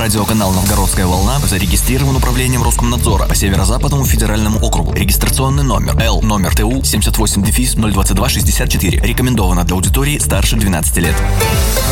Радиоканал «Новгородская волна» зарегистрирован управлением Роскомнадзора по Северо-Западному федеральному округу. Регистрационный номер Л, номер ТУ 78-022-64. Рекомендовано для аудитории старше 12 лет.